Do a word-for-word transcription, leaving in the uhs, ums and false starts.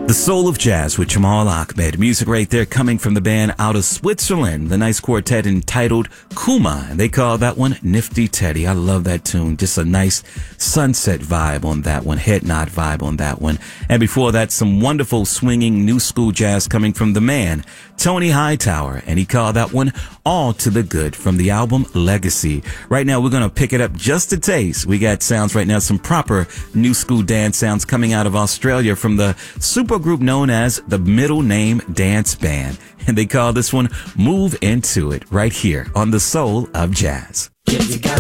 The Soul of Jazz with Jamal Ahmed. Music right there coming from the band out of Switzerland. The nice quartet entitled Kuma. And they call that one Nifty Teddy. I love that tune. Just a nice sunset vibe on that one. Head nod vibe on that one. And before that, some wonderful swinging new school jazz coming from the man, Tony Hightower. And he called that one All to the Good from the album Legacy. Right now, we're going to pick it up just a taste. We got sounds right now, some proper new school dance sounds coming out of Australia from the super group known as the Middle Name Dance Band. And they call this one Move Into It right here on The Soul of Jazz.